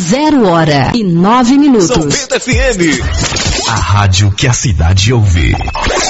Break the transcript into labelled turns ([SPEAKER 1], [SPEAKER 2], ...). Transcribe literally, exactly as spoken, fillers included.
[SPEAKER 1] Zero hora e nove minutos.
[SPEAKER 2] São Bento F M.
[SPEAKER 3] A rádio que a cidade ouve.